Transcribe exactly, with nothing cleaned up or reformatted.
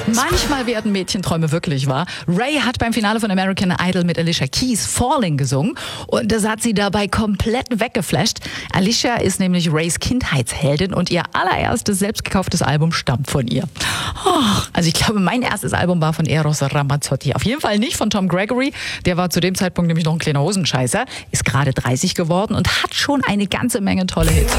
Manchmal werden Mädchenträume wirklich wahr. Ray hat beim Finale von American Idol mit Alicia Keys Falling gesungen und das hat sie dabei komplett weggeflasht. Alicia ist nämlich Rays Kindheitsheldin und ihr allererstes selbst gekauftes Album stammt von ihr. Oh, also ich glaube, mein erstes Album war von Eros Ramazzotti. Auf jeden Fall nicht von Tom Gregory. Der war zu dem Zeitpunkt nämlich noch ein kleiner Hosenscheißer, ist gerade dreißig geworden und hat schon eine ganze Menge tolle Hits.